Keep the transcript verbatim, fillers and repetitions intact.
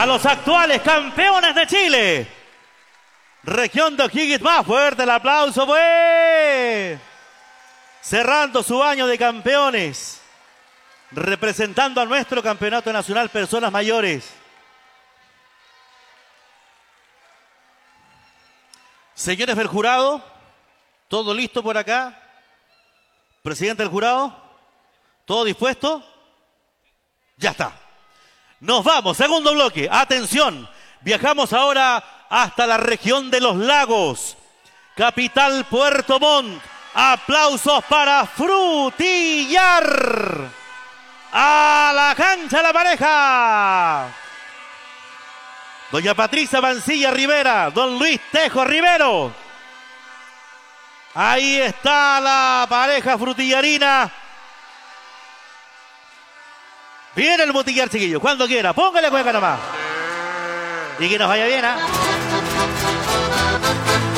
los actuales campeones de Chile. Región de O'Higgins, más fuerte el aplauso, pues. Cerrando su año de campeones, representando a nuestro campeonato nacional personas mayores. Señores del jurado, ¿todo listo por acá? Presidente del jurado, ¿todo dispuesto? Ya está. Nos vamos, segundo bloque. Atención, viajamos ahora hasta la región de los lagos. Capital Puerto Montt. Aplausos para Frutillar. A la cancha la pareja. Doña Patricia Mancilla Rivera, don Luis Tejo Rivero. Ahí está la pareja frutillarina. Viene el botillar, chiquillos, cuando quiera. Póngale cueca nomás. Y que nos vaya bien, ¿ah? ¿eh?